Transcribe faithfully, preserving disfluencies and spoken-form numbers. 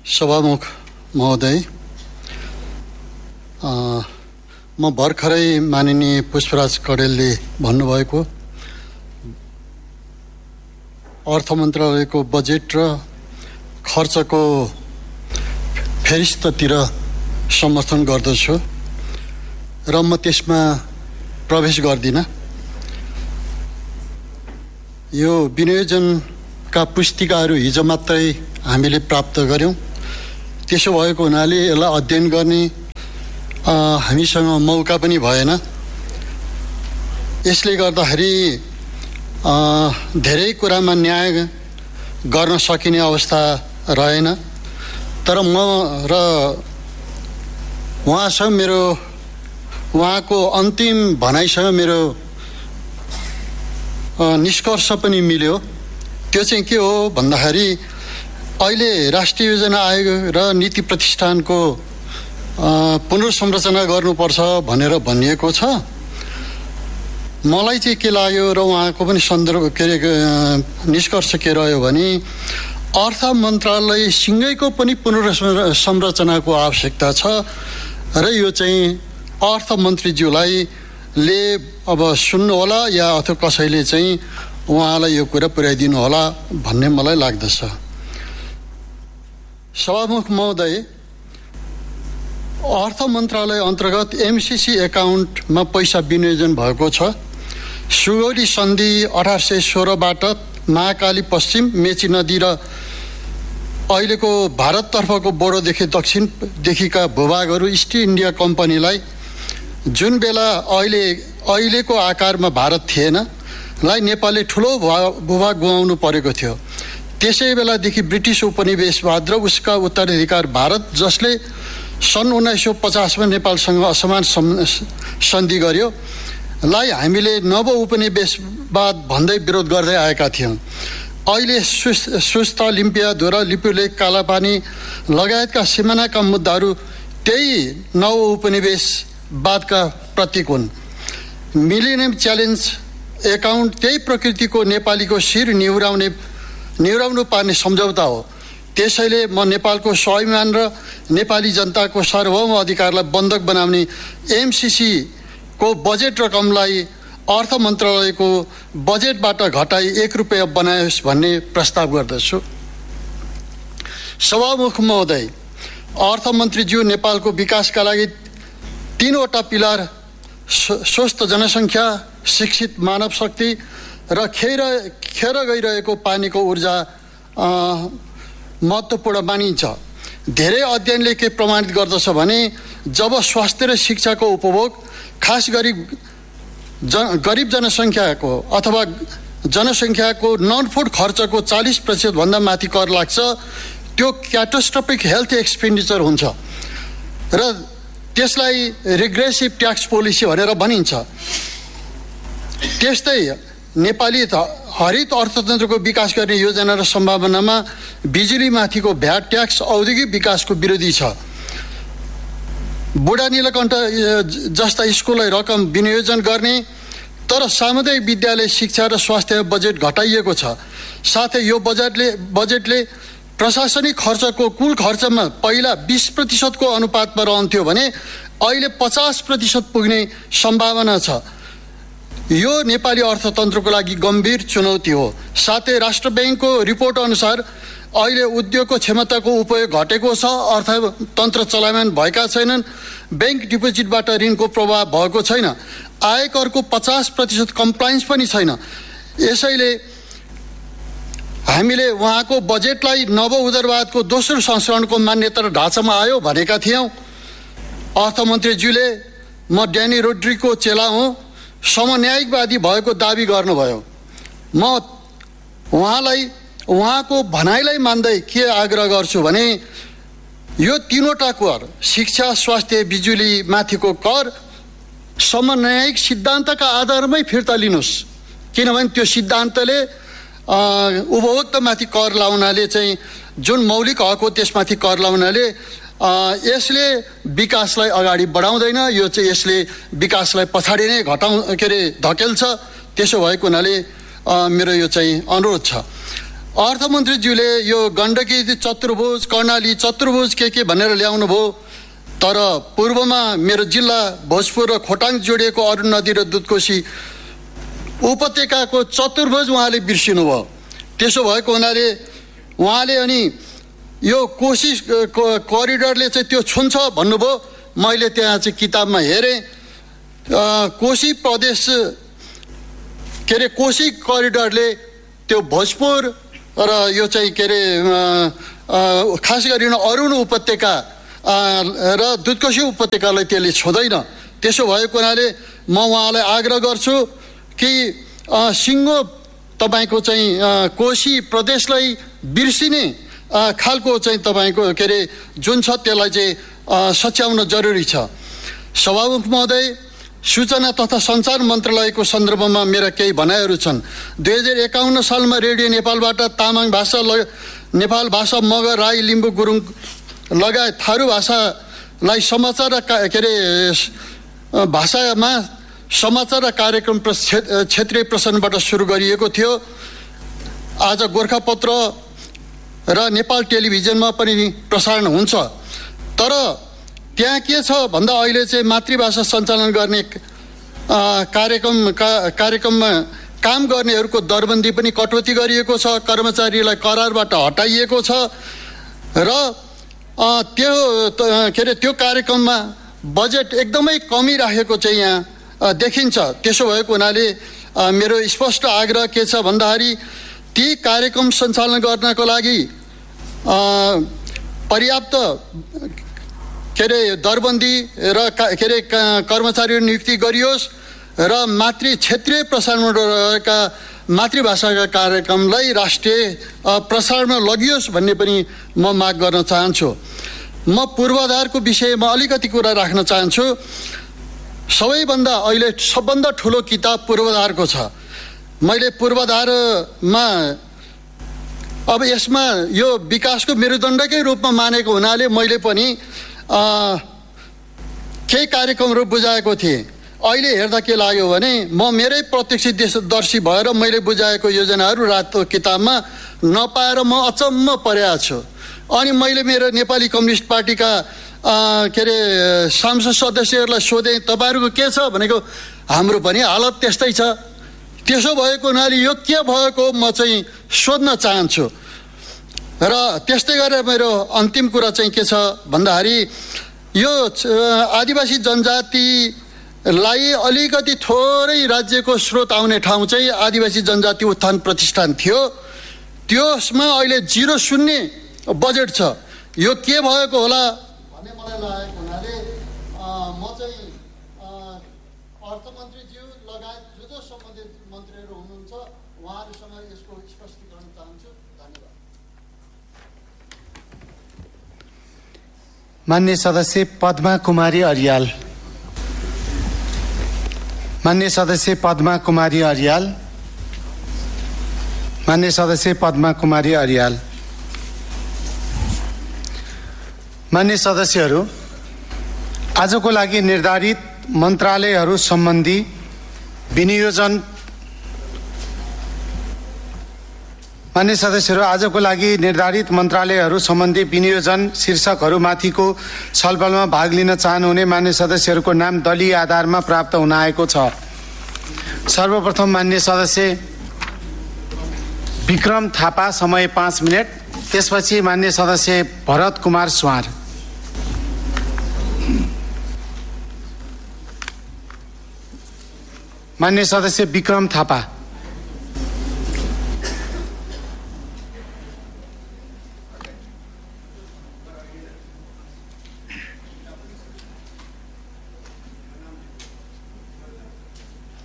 सभामुख महोदय, म भर्खरै माननीय पुष्पराज कडेलले भन्नुभएको अर्थ मन्त्रालयको बजेट र खर्चको फेरिस्ततिर समर्थन गर्दछु र म त्यसमा प्रवेश गर्दिनँ। यो विनियोजनका पुस्तिकाहरू हिजो मात्रै हामीले प्राप्त गर्यौँ। त्यसो भएको हुनाले यसलाई अध्ययन गर्ने हामीसँग मौका पनि भएन। यसले गर्दाखेरि धेरै कुरामा न्याय गर्न सकिने अवस्था रहेन। तर म र उहाँसँग मेरो उहाँको अन्तिम भनाइसँग मेरो निष्कर्ष पनि मिल्यो। त्यो चाहिँ के हो भन्दाखेरि अहिले राष्ट्रिय योजना आयोग र नीति प्रतिष्ठानको पुनर्संरचना गर्नुपर्छ भनेर भनिएको छ। मलाई चाहिँ के लाग्यो र उहाँको पनि सन्दर्भ के अरे निष्कर्ष के रह्यो भने अर्थ मन्त्रालयसँगैको पनि पुनर्संरचनाको आवश्यकता छ र यो चाहिँ अर्थ मन्त्रीज्यूलाई ले अब सुन्नु होला या अथवा कसैले चाहिँ उहाँलाई यो कुरा पुर्याइदिनु होला भन्ने मलाई लाग्दछ। सभामुख महोदय, अर्थ मन्त्रालय अन्तर्गत एमसिसी एकाउन्टमा पैसा विनियोजन भएको छ। सुगौली सन्धि अठार सय सोह्रबाट महाकाली पश्चिम मेची नदी र अहिलेको भारततर्फको बोडोदेखि दक्षिणदेखिका भूभागहरू इस्ट इन्डिया कम्पनीलाई जुन बेला अहिले अहिलेको आकारमा भारत थिएन लाई नेपालले ठुलो भूभाग गुमाउनु परेको थियो। त्यसै बेलादेखि ब्रिटिस उपनिवेशवाद र उसका उत्तराधिकार भारत जसले सन् उन्नाइस सौ पचासमा नेपालसँग असमान सन्धि गर्यो लाई हामीले नव उपनिवेशवाद भन्दै विरोध गर्दै आएका थियौँ। अहिले सुस्ता लिम्पियाधुरा लिपुलेक कालापानी लगायतका सिमानाका मुद्दाहरू त्यही नव उपनिवेशवादका प्रतीक हुन्। मिलेनियम च्यालेन्ज एकाउन्ट त्यही प्रकृतिको नेपालीको शिर निहुराउने निहुराउनु पार्ने सम्झौता हो। त्यसैले म नेपालको स्वाभिमान र नेपाली जनताको सार्वभौम अधिकारलाई बन्धक बनाउने एमसिसी को बजेट रकमलाई अर्थ मन्त्रालयको बजेटबाट घटाई एक रुपियाँ बनायोस् भन्ने प्रस्ताव गर्दछु। सभामुख महोदय, अर्थमन्त्रीज्यू नेपालको विकासका लागि तीनवटा पिलर स्वस्थ जनसङ्ख्या, शिक्षित मानव शक्ति र खेर खेर गइरहेको पानीको ऊर्जा महत्त्वपूर्ण मानिन्छ। धेरै अध्ययनले के प्रमाणित गर्दछ भने जब स्वास्थ्य र शिक्षाको उपभोग खास गरी जन गरिब जनसङ्ख्याको अथवा जनसङ्ख्याको नन फुड खर्चको चालिस प्रतिशतभन्दा माथि कर लाग्छ, त्यो क्याटास्ट्रोफिक हेल्थ एक्सपेन्डिचर हुन्छ र त्यसलाई रिग्रेसिभ ट्याक्स पोलिसी भनेर भनिन्छ। त्यस्तै नेपाली हरित अर्थतन्त्रको विकास गर्ने योजना र सम्भावनामा बिजुलीमाथिको भ्याट ट्याक्स औद्योगिक विकासको विरोधी छ। बुढा नीलकण्ठ जस्ता स्कुललाई रकम विनियोजन गर्ने तर सामुदायिक विद्यालय शिक्षा र स्वास्थ्य बजेट घटाइएको छ। साथै यो बजेटले बजेटले प्रशासनिक खर्चको कुल खर्चमा पहिला बीस प्रतिशतको अनुपातमा रहन्थ्यो भने अहिले पचास प्रतिशत पुग्ने सम्भावना छ। यो नेपाली अर्थतन्त्रको लागि गम्भीर चुनौती हो। साथै राष्ट्र ब्याङ्कको रिपोर्ट अनुसार अहिले उद्योगको क्षमताको उपयोग घटेको छ, अर्थतन्त्र चलायमान भएका छैनन्, ब्याङ्क डिपोजिटबाट ऋणको प्रवाह भएको छैन, आयकरको पचास प्रतिशत कम्प्लायन्स पनि छैन। यसैले हामीले उहाँको बजेटलाई नव उदारवादको दोस्रो संस्करणको मान्यता र ढाँचामा आयो भनेका थियौँ। अर्थमन्त्रीज्यूले म ड्यानी रोड्रिगको चेला हुँ समन्यायिकवादी भएको दाबी गर्नुभयो। म उहाँलाई उहाँको भनाइलाई मान्दै के आग्रह गर्छु भने यो तीनवटा कर शिक्षा, स्वास्थ्य, बिजुली माथिको कर समन्यायिक सिद्धान्तका आधारमै फिर्ता लिनुहोस्। किनभने त्यो सिद्धान्तले उपभोक्तामाथि कर लाउनाले चाहिँ जुन मौलिक हक हो त्यसमाथि कर लाउनाले यसले विकासलाई अगाडि बढाउँदैन, यो चाहिँ यसले विकासलाई पछाडि नै घटाउ के अरे धकेल्छ। त्यसो भएको हुनाले मेरो यो चाहिँ अनुरोध छ। अर्थमन्त्रीज्यूले यो गण्डकी चतुर्भुज कर्णाली चतुर्भुज के के भनेर ल्याउनु भयो, तर पूर्वमा मेरो जिल्ला भोजपुर र खोटाङ जोडिएको अरुण नदी र दुधकोशी उपत्यकाको चतुर्भुज उहाँले बिर्सिनु भयो। त्यसो भएको हुनाले उहाँले अनि यो कोशी करिडरले चाहिँ त्यो छुन्छ भन्नुभयो। मैले त्यहाँ चाहिँ किताबमा हेरेँ, कोशी प्रदेश के अरे कोशी करिडरले त्यो भोजपुर र यो चाहिँ के अरे खास गरी अरुण उपत्यका र दुधकोशी उपत्यकालाई त्यसले छोड्दैन। त्यसो भएको हुनाले म उहाँलाई आग्रह गर्छु कि सिङ्गो तपाईँको चाहिँ कोशी प्रदेशलाई बिर्सिने खालको चाहिँ तपाईँको के अरे जुन छ त्यसलाई चाहिँ सच्याउन जरुरी छ। सभामुख महोदय, सूचना तथा सञ्चार मन्त्रालयको सन्दर्भमा मेरा केही भनाइहरू छन्। दुई हजार एकाउन्न सालमा रेडियो नेपालबाट तामाङ भाषा ल नेपाल भाषा मगर राई लिम्बू गुरुङ लगायत थारू भाषालाई समाचार र के अरे भाषामा समाचार र कार्यक्रम क्षेत्रीय प्रसारणबाट सुरु गरिएको थियो। आज गोर्खापत्र र नेपाल टेलिभिजनमा पनि प्रसारण हुन्छ। तर त्यहाँ के छ भन्दा अहिले चाहिँ मातृभाषा सञ्चालन गर्ने कार्यक्रम कार्यक्रममा काम गर्नेहरूको दरबन्दी पनि कटौती गरिएको छ, कर्मचारीलाई करारबाट हटाइएको छ र त्यो के अरे त्यो कार्यक्रममा बजेट एकदमै कमी राखेको चाहिँ यहाँ देखिन्छ। त्यसो भएको हुनाले मेरो स्पष्ट आग्रह के छ भन्दाखेरि ती कार्यक्रम सञ्चालन गर्नको लागि पर्याप्त के अरे दरबन्दी र के अरे कर्मचारीहरू नियुक्ति गरियोस् र मातृ क्षेत्रीय प्रसारणमा रहेका मातृभाषाका कार्यक्रमलाई राष्ट्रिय प्रसारणमा लगियोस् भन्ने पनि म माग गर्न चाहन्छु। म पूर्वाधारको विषयमा अलिकति कुरा राख्न चाहन्छु। सबैभन्दा अहिले सबभन्दा ठुलो किताब पूर्वाधारको छ। मैले पूर्वाधारमा अब यसमा यो विकासको मेरुदण्डकै रूपमा मानेको हुनाले मैले पनि केही कार्यक्रमहरू बुझाएको थिएँ। अहिले हेर्दा के लाग्यो भने म मेरै प्रत्यक्षदर्शी भएर मैले बुझाएको योजनाहरू रातो किताबमा नपाएर म अचम्म परेको छु। अनि मैले मेरो नेपाली कम्युनिस्ट पार्टीका के अरे सांसद सदस्यहरूलाई सोधेँ, तपाईँहरूको के छ भनेको हाम्रो पनि हालत त्यस्तै छ। त्यसो भएको हुनाले यो के भएको म चाहिँ सोध्न चाहन्छु। र त्यस्तै गरेर मेरो अन्तिम कुरा चाहिँ के छ भन्दाखेरि यो आदिवासी जनजातिलाई अलिकति थोरै राज्यको स्रोत आउने ठाउँ चाहिँ आदिवासी जनजाति उत्थान प्रतिष्ठान थियो। त्यसमा अहिले जिरो शून्य बजेट छ। यो के भएको होला भन्ने मलाई लागेको हुनाले म चाहिँ अर्थमन्त्रीज्यू लगायत जो जो सम्बन्धित मन्त्रीहरू हुनुहुन्छ उहाँहरूसँग यसको स्पष्टीकरण चाहन्छु। धन्यवाद। मान्य सदस्य पद्मा कुमारी अर्याल। मान्य सदस्य पद्मा कुमारी अर्याल। मान्य सदस्य पद्मा कुमारी अर्याल। मान्य सदस्यहरू, आजको लागि निर्धारित मन्त्रालयहरू सम्बन्धी विनियोजन मान्य सदस्यहरू आजको लागि निर्धारित मन्त्रालयहरू सम्बन्धी विनियोजन शीर्षकहरूमाथिको छलफलमा भाग लिन चाहनुहुने मान्य सदस्यहरूको नाम दलीय आधारमा प्राप्त हुन आएको छ। सर्वप्रथम मान्य सदस्य विक्रम थापा, समय पाँच मिनट। त्यसपछि मान्य सदस्य भरत कुमार स्वार। मान्य सदस्य विक्रम थापा।